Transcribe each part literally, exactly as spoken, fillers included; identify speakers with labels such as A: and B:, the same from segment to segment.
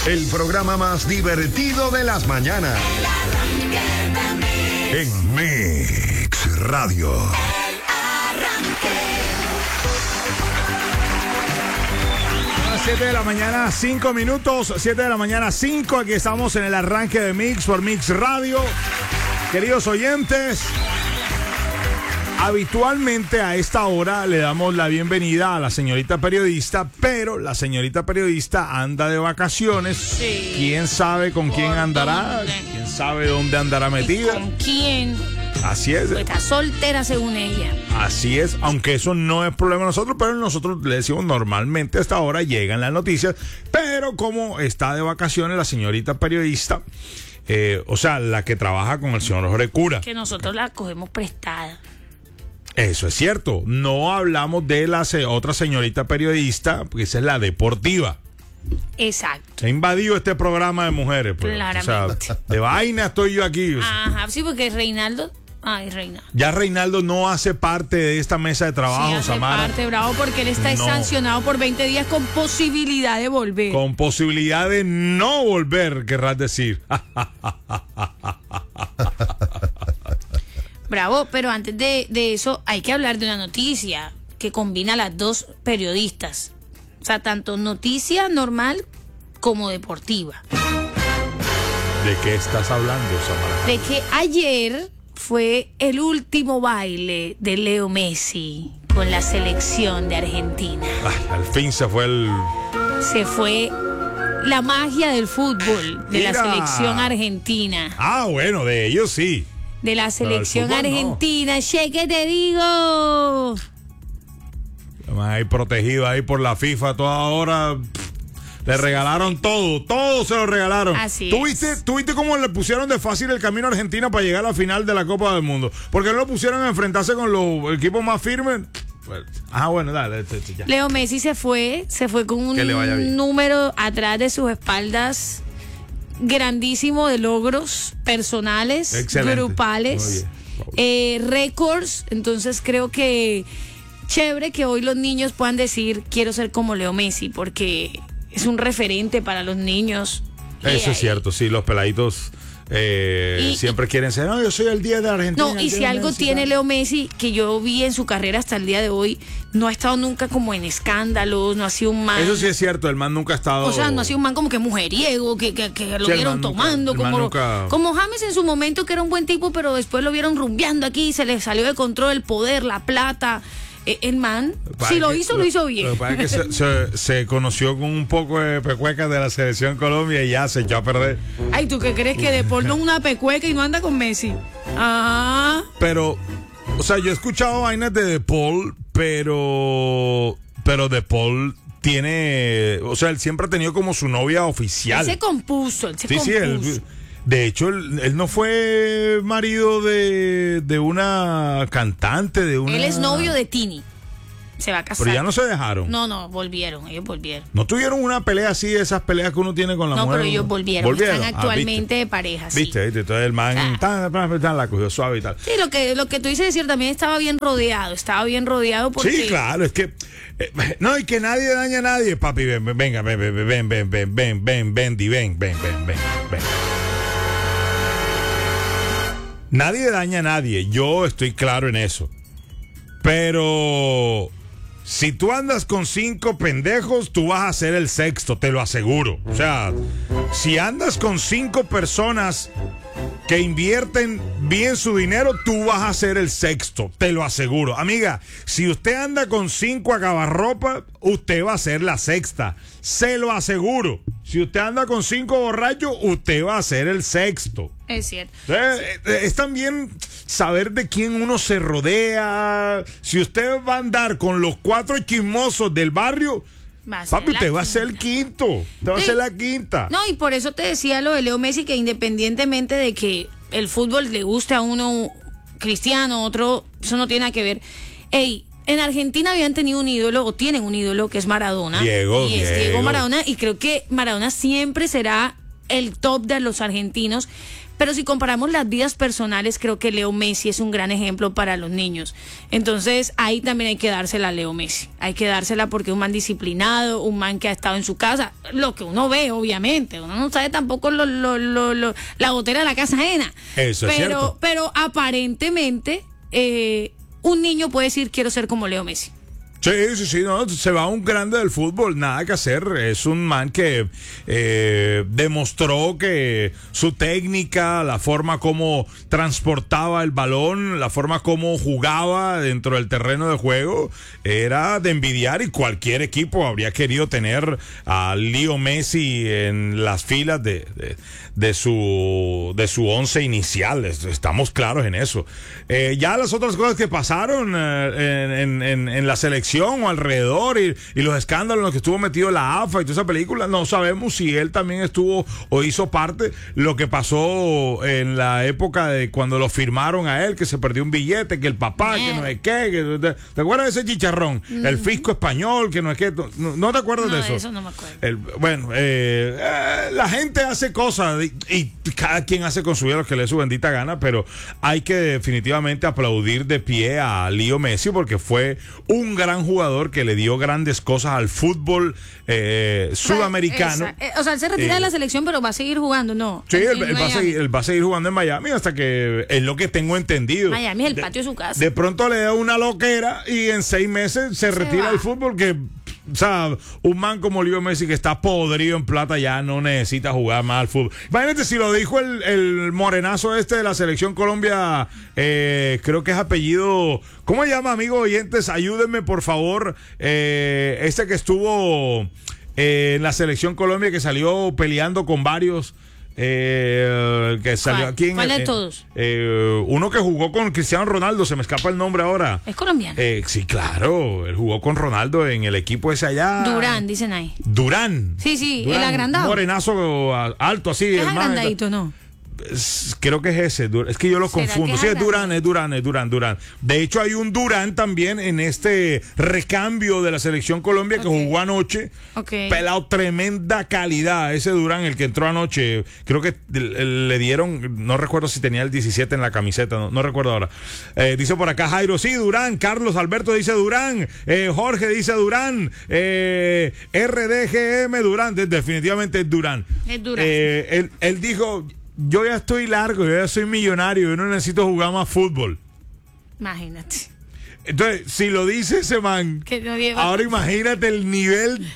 A: El programa más divertido de las mañanas. En Mix Radio.
B: siete de la mañana, cinco minutos, siete de la mañana, cinco. Aquí estamos en el arranque de Mix por Mix Radio. Queridos oyentes, habitualmente a esta hora le damos la bienvenida a la señorita periodista, pero la señorita periodista anda de vacaciones.
C: Sí.
B: ¿Quién sabe con quién andará?
C: dónde?
B: ¿Quién sabe dónde andará metida?
C: ¿Con quién?
B: Así es.
C: Pues está soltera según ella.
B: Así es, aunque eso no es problema de nosotros, pero nosotros le decimos normalmente a esta hora llegan las noticias, pero como está de vacaciones la señorita periodista, eh, o sea, la que trabaja con el señor Jorge Cura.
C: Que nosotros la cogemos prestada.
B: Eso es cierto, no hablamos de la se- otra señorita periodista, porque esa es la deportiva.
C: Exacto.
B: Se ha invadido este programa de mujeres, pues.
C: Claramente.
B: O sea, de vaina estoy yo aquí. O sea,
C: Ajá, sí, porque Reinaldo... Ay, Reina.
B: ya Reinaldo no hace parte de esta mesa de trabajo,
C: Sí, hace
B: Samara.
C: parte, bravo, porque él está
B: No.
C: sancionado por veinte días con posibilidad de volver.
B: Con posibilidad de no volver, querrás decir.
C: Bravo, pero antes de, de eso hay que hablar de una noticia que combina a las dos periodistas. O sea, tanto noticia normal como deportiva.
B: ¿De qué estás hablando, Samara?
C: De que ayer fue el último baile de Leo Messi con la selección de Argentina.
B: Ay, al fin se fue el...
C: Se fue la magia del fútbol de
B: Mira.
C: la selección argentina.
B: Ah, bueno, de ellos sí.
C: De la selección
B: fútbol no.
C: argentina. Che, ¿qué te digo?
B: Ahí protegido ahí por la FIFA toda hora. Le regalaron todo, todo se lo regalaron.
C: Así
B: ¿Tú viste,
C: es.
B: ¿Tú viste cómo le pusieron de fácil el camino a Argentina para llegar a la final de la Copa del Mundo? ¿Por qué no lo pusieron a enfrentarse con los equipos más firmes? Pues, ah, bueno, dale, este, este, ya.
C: Leo Messi se fue, se fue con un
B: Que le vaya bien.
C: número atrás de sus espaldas grandísimo de logros personales,
B: Excelente.
C: grupales,
B: Muy bien.
C: eh, récords. Entonces creo que chévere que hoy los niños puedan decir quiero ser como Leo Messi, porque es un referente para los niños.
B: Eso
C: Y-
B: es cierto, sí, los peladitos eh,
C: Y-
B: siempre quieren ser, no, yo soy el día de Argentina.
C: No, y
B: el
C: si
B: día de
C: algo
B: Messi,
C: tiene
B: tal.
C: Leo Messi, que yo vi en su carrera hasta el día de hoy, no ha estado nunca como en escándalos, no ha sido un man.
B: Eso sí es cierto, el man nunca ha estado...
C: O sea, no ha sido un man como que mujeriego, que, que, que lo
B: Sí, el
C: vieron
B: man nunca-
C: tomando,
B: el man
C: como,
B: nunca-
C: como James en su momento, que era un buen tipo, pero después lo vieron rumbeando aquí, se le salió de control el poder, la plata. Eh, El man, si lo hizo, lo hizo bien.
B: Lo que pasa es que se, se- se conoció con un poco de pecuecas de la selección Colombia y ya se echó a perder.
C: Ay, ¿tú qué crees que De Paul no es una pecueca y no anda con Messi? Ah,
B: Pero, o sea, yo he escuchado vainas de De Paul, pero, pero De Paul tiene, o sea, él siempre ha tenido como su novia oficial.
C: él se compuso, él se
B: Sí, sí,
C: compuso.
B: él, de hecho, él, él no fue marido de, de una cantante, de una...
C: Él es novio de Tini. Se va a casar.
B: Pero ya no se dejaron.
C: No, no, volvieron, ellos volvieron.
B: ¿No tuvieron una pelea así, de esas peleas que uno tiene con la
C: No,
B: mujer?
C: pero ellos volvieron,
B: ¿Volvieron?
C: están
B: Ah,
C: actualmente
B: ¿viste?
C: de pareja, sí.
B: ¿Viste? ¿Viste? Entonces el man
C: Ah.
B: tan, tan, tan, la cogió suave y tal.
C: Sí, lo que, lo que tú dices es cierto, también estaba bien rodeado, estaba bien rodeado porque...
B: Sí, claro, es que... eh, no, y que nadie daña a nadie, papi. Ven, ven, venga, ven, ven, ven, ven, ven, ven, ven, ven, ven, di, ven, ven, ven, ven, ven. Nadie daña a nadie, yo estoy claro en eso. Pero... si tú andas con cinco pendejos, tú vas a ser el sexto, te lo aseguro. O sea, si andas con cinco personas que invierten bien su dinero, tú vas a ser el sexto, te lo aseguro. Amiga, si usted anda con cinco acabarropa, usted va a ser la sexta, se lo aseguro. Si usted anda con cinco borrachos, usted va a ser el sexto.
C: Es cierto.
B: Eh, eh, Es también saber de quién uno se rodea. Si usted va a andar con los cuatro chismosos del barrio,
C: Va a ser
B: papi,
C: la
B: usted va a ser el
C: quinta.
B: quinto. Usted va a
C: Sí.
B: ser la quinta.
C: No, y por eso te decía lo de Leo Messi, que independientemente de que el fútbol le guste a uno cristiano, otro, eso no tiene nada que ver. Ey, en Argentina habían tenido un ídolo, o tienen un ídolo, que es Maradona.
B: Diego,
C: y es
B: Diego.
C: Diego Maradona, y creo que Maradona siempre será el top de los argentinos. Pero si comparamos las vidas personales, creo que Leo Messi es un gran ejemplo para los niños. Entonces, ahí también hay que dársela a Leo Messi. Hay que dársela porque es un man disciplinado, un man que ha estado en su casa. Lo que uno ve, obviamente. Uno no sabe tampoco lo, lo, lo, lo, la gotera de la casa ajena.
B: Eso es
C: pero,
B: cierto.
C: Pero aparentemente, eh, un niño puede decir, quiero ser como Leo Messi.
B: Sí, sí, sí, no, se va un grande del fútbol, nada que hacer. Es un man que eh, demostró que su técnica, la forma como transportaba el balón, la forma como jugaba dentro del terreno de juego, era de envidiar, y cualquier equipo habría querido tener a Leo Messi en las filas de, de, de su de su once inicial. Estamos claros en eso. Eh, ya las otras cosas que pasaron eh, en, en, en la selección o alrededor, y, y los escándalos en los que estuvo metido la A F A y toda esa película, no sabemos si él también estuvo o hizo parte. Lo que pasó en la época de cuando lo firmaron a él, que se perdió un billete, que el papá, que no es qué, que, ¿te, ¿te acuerdas de ese chicharrón? Mm. El fisco español, que no es que, no, ¿no te acuerdas
C: no,
B: de eso?
C: De eso no me acuerdo.
B: El, bueno, eh, eh, la gente hace cosas y, y cada quien hace con su vida lo que le dé su bendita gana, pero hay que definitivamente aplaudir de pie a Leo Messi, porque fue un gran jugador que le dio grandes cosas al fútbol eh, sudamericano.
C: Esa, eh, o sea, él se retira
B: eh,
C: de la selección, pero va a seguir jugando, ¿no?
B: Sí, él,
C: en
B: él, va a seguir, él va a seguir jugando en Miami hasta que es lo que tengo entendido.
C: Miami es el
B: de,
C: patio de su casa.
B: De pronto le da una loquera y en seis meses se, se retira del fútbol, que, o sea, un man como Leo Messi, que está podrido en plata, ya no necesita jugar más al fútbol. Imagínate si lo dijo el, el morenazo este de la selección Colombia, eh, creo que es apellido, ¿cómo se llama, amigos oyentes? Ayúdenme, por favor. Eh, este que estuvo eh, en la selección Colombia, que salió peleando con varios. Eh, que salió
C: ¿Cuál?
B: aquí en
C: ¿Cuál de
B: eh,
C: todos?
B: Eh, uno que jugó con Cristiano Ronaldo, se me escapa el nombre ahora.
C: ¿Es colombiano?
B: Eh, sí, claro, él jugó con Ronaldo en el equipo ese allá.
C: Durán, dicen ahí.
B: Durán.
C: Sí, sí,
B: Durán,
C: el agrandado.
B: Morenazo alto, así.
C: Es
B: hermano.
C: agrandadito, ¿no?
B: Es, creo que es ese, es que yo lo confundo. Sí, es Durán, es Durán, es Durán, Durán. De hecho, hay un Durán también en este recambio de la selección Colombia, que
C: okay.
B: jugó anoche.
C: Okay.
B: Pelado, tremenda calidad. Ese Durán, el que entró anoche, creo que le dieron, no recuerdo si tenía el diecisiete en la camiseta, no, no recuerdo ahora. Eh, dice por acá Jairo, sí, Durán. Carlos Alberto dice Durán. Eh, Jorge dice Durán. Eh, R D G M Durán. Definitivamente es Durán.
C: Es Durán.
B: Eh, él, él dijo: yo ya estoy largo, yo ya soy millonario, yo no necesito jugar más fútbol.
C: Imagínate.
B: Entonces, si lo dice ese man,
C: que no lleva...
B: ahora imagínate el nivel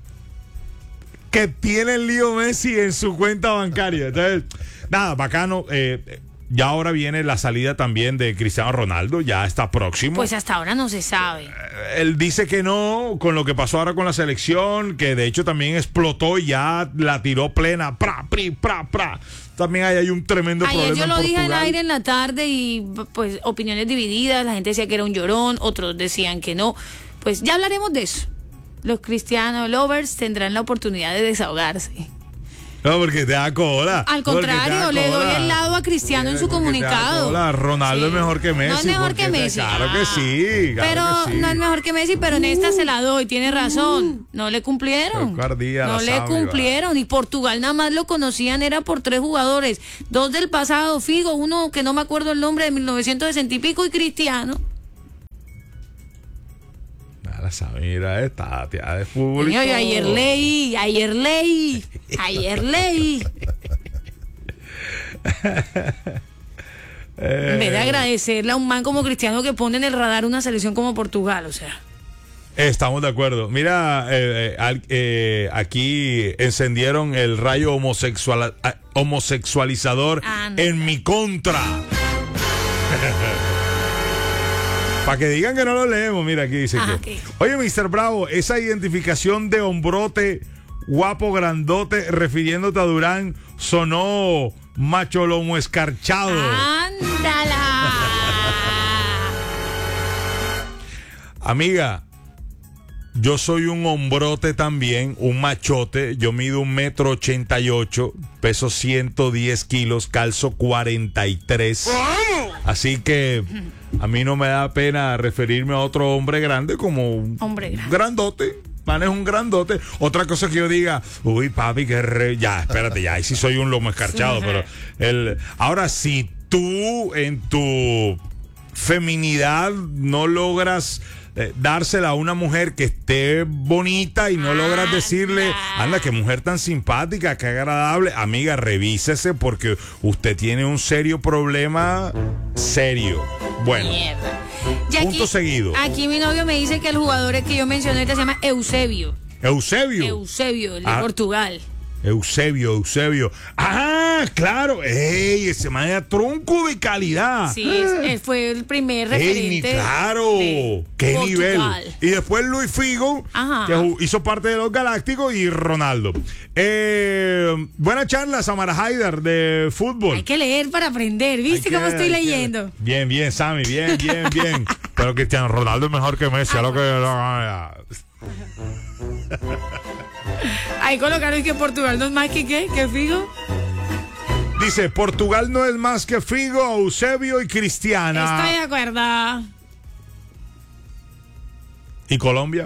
B: que tiene el Leo Messi en su cuenta bancaria. Entonces, nada, bacano. Eh, ya ahora viene la salida también de Cristiano Ronaldo, ya está próximo.
C: Pues hasta ahora no se sabe.
B: Él dice que no, con lo que pasó ahora con la selección, que de hecho también explotó y ya la tiró plena, pra, pri, pra, pra. También hay, hay un tremendo
C: Ayer
B: problema.
C: yo lo
B: en
C: dije al
B: Portugal.
C: aire en la tarde y pues opiniones divididas. La gente decía que era un llorón, otros decían que no. Pues ya hablaremos de eso. Los Cristiano lovers tendrán la oportunidad de desahogarse.
B: No, porque te da cola.
C: Al contrario, le doy el lado a Cristiano en su comunicado.
B: Cola. Ronaldo
C: Sí.
B: es mejor que Messi.
C: No es mejor que
B: porque-
C: Messi.
B: Claro
C: Ah.
B: que sí. Claro
C: Pero
B: que sí.
C: no es mejor que Messi, pero en esta se la doy, tiene razón. No le cumplieron.
B: Cardía,
C: No
B: la
C: le
B: sabe,
C: cumplieron. Y Portugal nada más lo conocían, era por tres jugadores. Dos del pasado, Figo, uno que no me acuerdo el nombre, de mil novecientos sesenta y pico, y Cristiano.
B: La sabe, mira, esta tía de fútbol. y
C: Señor, yo
B: todo.
C: ayer leí, ayer leí, ayer leí. En vez de agradecerle a un man como Cristiano que pone en el radar una selección como Portugal, o sea.
B: Estamos de acuerdo. Mira, eh, eh, al- eh, aquí encendieron el rayo homosexual, ah, homosexualizador
C: Anda.
B: en mi contra. Para que digan que no lo leemos, mira, aquí dice
C: Ajá,
B: que.
C: ¿qué?
B: Oye, mister Bravo, esa identificación de hombrote, guapo, grandote, refiriéndote a Durán, sonó macho lomo escarchado.
C: ¡Ándala!
B: Amiga, yo soy un hombrote también, un machote. Yo mido un metro ochenta y ocho, peso ciento diez kilos, calzo cuarenta y tres. Así que a mí no me da pena referirme a otro hombre grande como un
C: Hombre grande.
B: grandote. man es un grandote. Otra cosa que yo diga, uy, papi, que re... ya, espérate, ya, ahí sí soy un lomo escarchado, pero el... ahora, si tú en tu feminidad no logras eh, dársela a una mujer que esté bonita y no logras decirle, anda, qué mujer tan simpática, qué agradable, amiga, revísese porque usted tiene un serio problema, serio. Bueno,
C: Mierda. Y
B: punto
C: aquí,
B: seguido.
C: Aquí mi novio me dice que el jugador que yo mencioné ahorita se llama Eusebio.
B: Eusebio.
C: Eusebio, el de
B: Ah.
C: Portugal.
B: Eusebio, Eusebio. ¡Ah, claro! ¡Ey! Ese man era tronco de calidad.
C: Sí, es- él fue el primer
B: ¡Ey,
C: referente.
B: ni claro!
C: de
B: ¡Qué
C: Portugal.
B: nivel! Y después Luis Figo,
C: Ajá.
B: que ju- hizo parte de los Galácticos, y Ronaldo. Eh, buena charla, Samara Haidar, de fútbol.
C: Hay que leer para aprender, ¿viste
B: Hay
C: cómo
B: que-
C: estoy
B: hay que-
C: leyendo?
B: Bien, bien, Sammy, bien, bien, bien. Pero Cristiano Ronaldo es mejor que Messi, a lo que...
C: Ahí colocaron que Portugal no es más que qué, que Figo.
B: Dice, Portugal no es más que Figo, Eusebio y Cristiana.
C: Estoy de acuerdo.
B: ¿Y Colombia?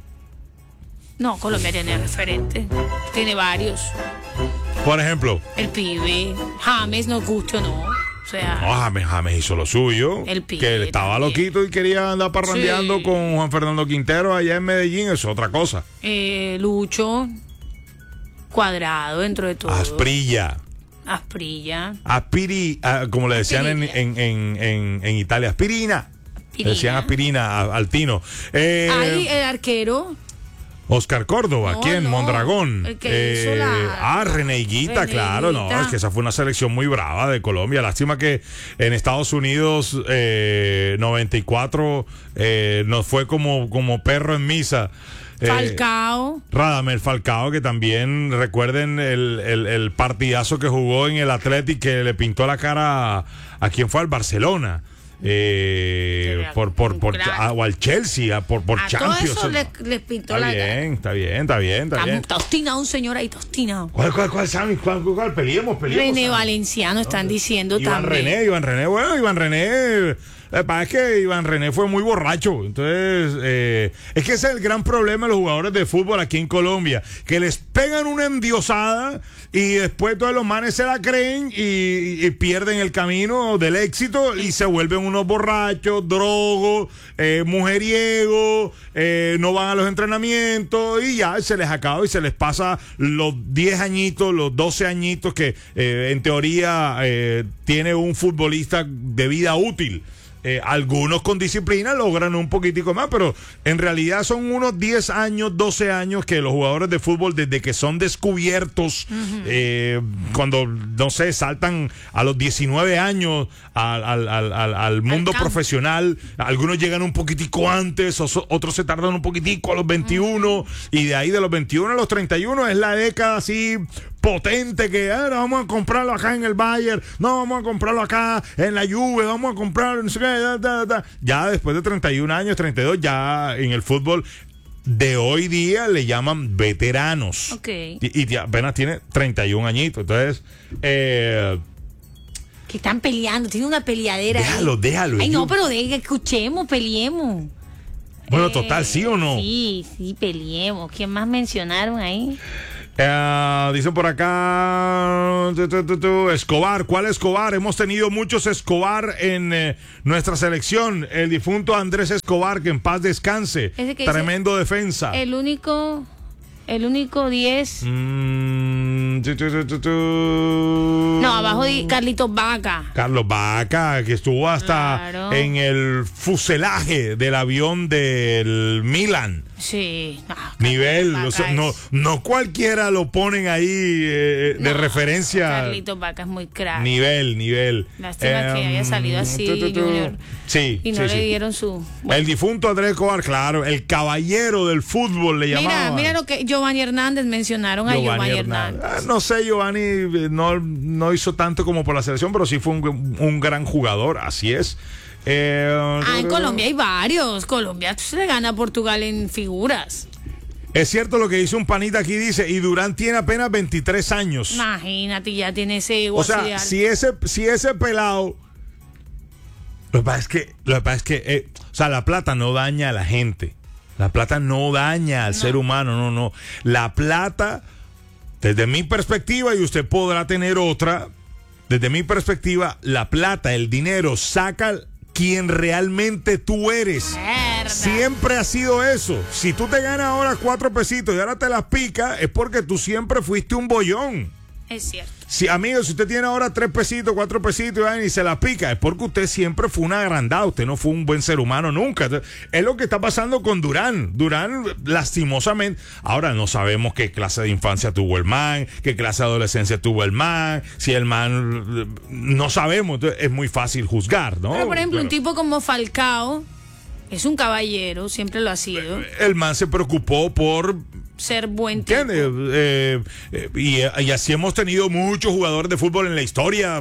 C: No, Colombia tiene referente. Tiene varios.
B: Por ejemplo,
C: El pibe, James, no guste o no. O sea,
B: no, James, James hizo lo suyo.
C: El pibe
B: que él estaba
C: también.
B: loquito y quería andar parrandeando
C: Sí.
B: con Juan Fernando Quintero allá en Medellín, eso es otra cosa.
C: eh, Lucho, Cuadrado dentro de todo.
B: Asprilla.
C: Asprilla.
B: Aspiri, ah, como le decían en,
C: Aspirina.
B: en, en, en, en Italia, aspirina.
C: Aspirina.
B: Le decían aspirina a- al Tino. Eh,
C: Ahí el arquero.
B: Oscar Córdoba,
C: No,
B: ¿quién?
C: no,
B: Mondragón.
C: el que hizo la-
B: ah, René Higuita,
C: René
B: claro, no,
C: Higuita.
B: es que esa fue una selección muy brava de Colombia. Lástima que en Estados Unidos eh, noventa y cuatro eh, nos fue como, como perro en misa. Eh,
C: Falcao.
B: Radamel Falcao, que también recuerden el, el, el partidazo que jugó en el Athletic, que le pintó la cara a, a quien fue al Barcelona. Eh,
C: Era
B: por, por,
C: un
B: por,
C: crack.
B: a- o al Chelsea, a- por, por
C: A todo
B: Champions.
C: eso les, les pintó
B: Está
C: la
B: bien, está bien, está bien, está
C: cara.
B: bien.
C: Está tostinado un señor ahí, tostinado.
B: ¿Cuál, cuál, cuál, Sammy? ¿Cuál, cuál, cuál? Peleemos, peleemos.
C: René
B: Sammy.
C: Valenciano están diciendo
B: Iván
C: también.
B: René, Iván René, bueno, Iván René. La verdad es que Iván René fue muy borracho. Entonces, eh, es que ese es el gran problema de los jugadores de fútbol aquí en Colombia. Que les pegan una endiosada y después todos los manes se la creen y, y pierden el camino del éxito y se vuelven unos borrachos, drogos, eh, mujeriegos, eh, no van a los entrenamientos y ya se les acaba y se les pasa los diez añitos, los doce añitos que eh, en teoría eh, tiene un futbolista de vida útil. Eh, algunos con disciplina logran un poquitico más, pero en realidad son unos diez años, doce años que los jugadores de fútbol, desde que son descubiertos, uh-huh. eh, cuando, no sé, saltan a los diecinueve años al, al, al, al, al mundo al profesional, algunos llegan un poquitico antes, otros se tardan un poquitico a los veintiuno, uh-huh. y de ahí de los veintiuno a los treinta y uno es la década así potente que ah, vamos a comprarlo acá en el Bayern, no, vamos a comprarlo acá en la Juve, vamos a comprarlo no sé qué, da, da, da. Ya después de treinta y un años, treinta y dos, ya en el fútbol de hoy día le llaman veteranos.
C: Okay.
B: Y, y apenas tiene treinta y un añitos. Entonces, eh,
C: que están peleando, tiene una peleadera.
B: Déjalo,
C: ahí.
B: déjalo.
C: Ay, no, pero de, escuchemos, peleemos.
B: Bueno,
C: eh,
B: total, ¿sí o no?
C: Sí, sí, peleemos. ¿Quién más mencionaron ahí?
B: Uh, dicen por acá tu, tu, tu, tu, Escobar, ¿cuál Escobar? Hemos tenido muchos Escobar en eh, nuestra selección. El difunto Andrés Escobar, que en paz descanse. Tremendo defensa.
C: El único, el único diez.
B: Mm, tu, tu, tu, tu, tu.
C: No, abajo de Carlitos Vaca.
B: Carlos Vaca, que estuvo hasta
C: claro.
B: en el fuselaje del avión del Milan.
C: Sí. No,
B: nivel, o sea, no, no cualquiera lo ponen ahí eh, de
C: no,
B: referencia.
C: Carlitos Vaca es muy crack.
B: Nivel, nivel.
C: Lástima eh, que haya salido así, tu, tu, tu. Junior.
B: Sí.
C: Y no
B: sí,
C: le
B: sí.
C: dieron su.
B: Bueno. El difunto Andrés Escobar, claro, el caballero del fútbol le llamaban.
C: Mira, mira lo que Giovanni Hernández mencionaron
B: Giovanni
C: a Giovanni
B: Hernández.
C: Hernández.
B: Ah, no sé, Giovanni no, no hizo tanto como por la selección, pero sí fue un, un gran jugador, así es. Eh,
C: ah, en Colombia hay varios. Colombia se le gana a Portugal en figuras.
B: Es cierto lo que dice un panita aquí, dice, y Durán tiene apenas veintitrés años.
C: Imagínate, ya tiene ese ego.
B: O sea, si ese, si ese pelado... Lo que pasa es que, lo que, pasa es que eh, o sea, la plata no daña a la gente. La plata no daña al no. ser humano, no, no. La plata, desde mi perspectiva, y usted podrá tener otra, desde mi perspectiva, la plata, el dinero, saca quien realmente tú eres.
C: Mierda.
B: Siempre ha sido eso. Si tú te ganas ahora cuatro pesitos y ahora te las picas, es porque tú siempre fuiste un bollón.
C: Es cierto.
B: Si, amigo, si usted tiene ahora tres pesitos, cuatro pesitos y se la pica, es porque usted siempre fue un agrandado, usted no fue un buen ser humano nunca. Entonces, es lo que está pasando con Durán. Durán, lastimosamente, ahora no sabemos qué clase de infancia tuvo el man, qué clase de adolescencia tuvo el man, si el man, no sabemos, entonces es muy fácil juzgar, ¿no?
C: Pero, por ejemplo,
B: Pero,
C: un tipo como Falcao es un caballero, siempre lo ha sido.
B: El man se preocupó por
C: ser buen tipo.
B: ¿Entiendes? Eh, eh, y, y así hemos tenido muchos jugadores de fútbol en la historia,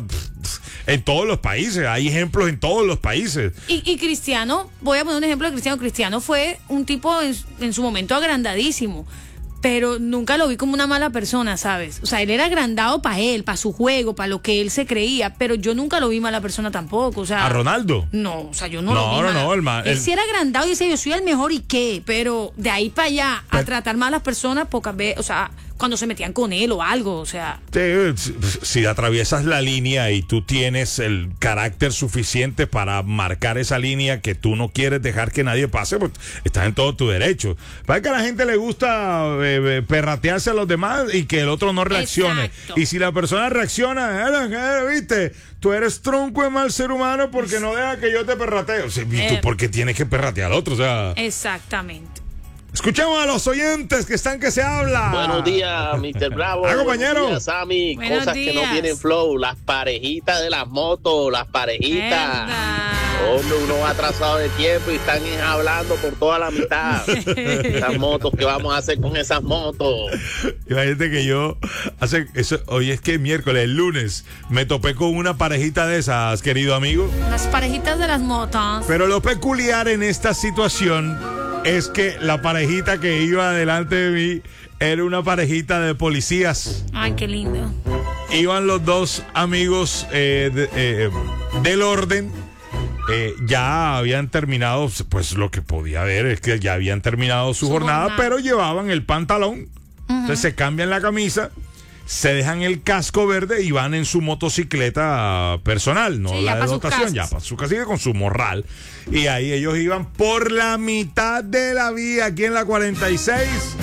B: en todos los países. Hay ejemplos en todos los países.
C: Y, y Cristiano, voy a poner un ejemplo de Cristiano. Cristiano fue un tipo en, en su momento agrandadísimo, pero nunca lo vi como una mala persona, ¿sabes? O sea, él era agrandado para él, para su juego, para lo que él se creía, pero yo nunca lo vi mala persona tampoco, o sea...
B: ¿A Ronaldo?
C: No, o sea, yo no,
B: no
C: lo vi
B: No,
C: mala.
B: no, el man...
C: Él
B: el...
C: sí era agrandado y decía, yo soy el mejor y qué, pero de ahí para allá, pero... a tratar mal a las personas, pocas veces, o sea... cuando se metían con él o algo, o sea...
B: Si, si atraviesas la línea y tú tienes el carácter suficiente para marcar esa línea que tú no quieres dejar que nadie pase, pues estás en todo tu derecho. Para que a la gente le gusta eh, perratearse a los demás y que el otro no reaccione. Exacto. Y si la persona reacciona, eh, eh, viste, tú eres tronco de mal ser humano porque no deja que yo te perratee. O sea, ¿y tú por qué tienes que perratear al otro? O sea...
C: Exactamente.
B: Escuchemos a los oyentes que están que se habla.
D: Buenos días, mister Bravo.
B: Ah, compañero.
D: Buenos días, Sammy.
C: Buenos
D: Cosas
C: días.
D: que no tienen flow. Las parejitas de las motos, las parejitas. Hombre, uno va atrasado de tiempo y están hablando por toda la mitad. Esas motos, ¿qué vamos a hacer con esas motos?
B: Imagínate que yo, hace eso, hoy es que miércoles, el lunes, me topé con una parejita de esas, querido amigo.
C: Las parejitas de las motos.
B: Pero lo peculiar en esta situación es que la parejita que iba delante de mí era una parejita de policías.
C: Ay, qué lindo.
B: Iban los dos amigos eh, de, eh, del orden. Eh, ya habían terminado, pues lo que podía ver es que ya habían terminado su, su jornada, jornada, pero llevaban el pantalón. Uh-huh. Entonces se cambian la camisa, se dejan el casco verde y van en su motocicleta personal, no
C: sí,
B: la de dotación, ya para su casilla con su morral. Y ahí ellos iban por la mitad de la vía aquí en la cuarenta y seis.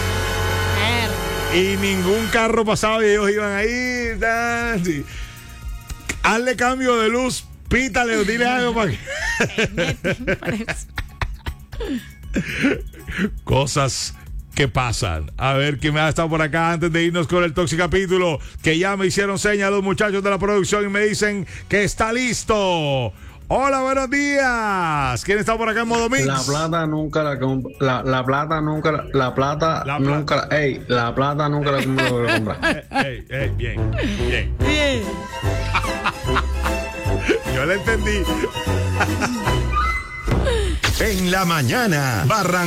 B: Y ningún carro pasaba y ellos iban ahí. Sí. Hazle cambio de luz, pítale, dile algo para que... Cosas que pasan. A ver quién me ha estado por acá antes de irnos con el Toxicapítulo, que ya me hicieron señas los muchachos de la producción y me dicen que está listo. Hola, buenos días. ¿Quién está por acá en modo mix?
E: La plata nunca la compra. La, la plata nunca la, la plata
B: la
E: nunca
B: plata.
E: Ey, la plata nunca la compra.
B: Ey, ey, bien, bien.
C: Bien.
B: Yo le entendí.
A: En la mañana, Barran